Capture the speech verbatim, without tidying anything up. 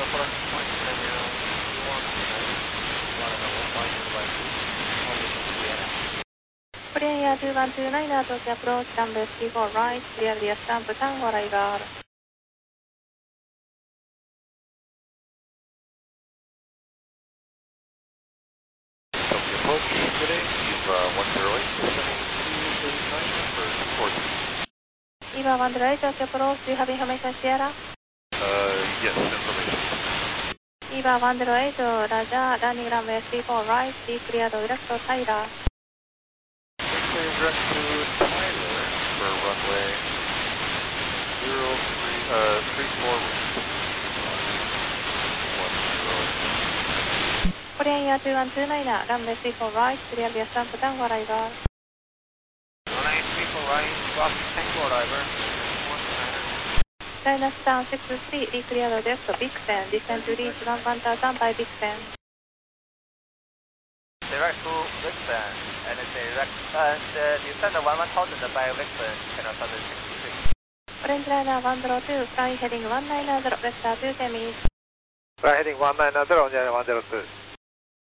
Korean two one two nine, Tokyo approach, runway three four right, clearly a stamp Tango arrival. Tokyo approach today, Eva one zero eight, descending two thirty-nine for four three. Eva one zero eight, Tokyo approach, do you have information, Sierra? Uh, yes, information. Eva one zero eight, Raja, running runway three four right, be cleared direct to Tyler. Clear direct to Tyler for runway zero three, uh, three four one zero eight. Korean two one two nine, runway three four right, clearly a stamp Tango arrival. Runway three four right, Rock Tango arrival. China Star six three, be cleared direct to Vixen, descend to reach one one thousand by Vixen. Direct to Vixen, and direct, and uh, descend one one thousand by Vixen, China Star six three. Orange Liner one zero two, fly heading one nine zero, vector two Temis. Fly heading one nine zero, one zero two.